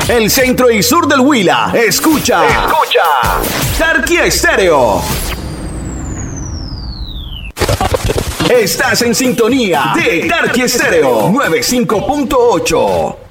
El centro y sur del Huila. Escucha. Tarquía Estéreo. Estás en sintonía de Tarquía Estéreo 95.8.